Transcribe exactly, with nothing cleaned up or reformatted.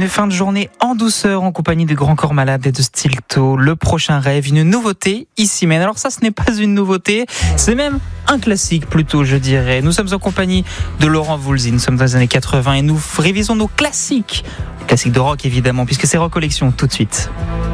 une fin de journée en douceur en compagnie de Grand Corps Malade et de Stilto. Le prochain rêve, une nouveauté ici même. Alors ça, ce n'est pas une nouveauté, c'est même un classique plutôt, je dirais. Nous sommes en compagnie de Laurent Voulzy. Nous sommes dans les années quatre-vingts et nous révisons nos classiques. Classiques de rock évidemment, puisque c'est Rock Collection tout de suite.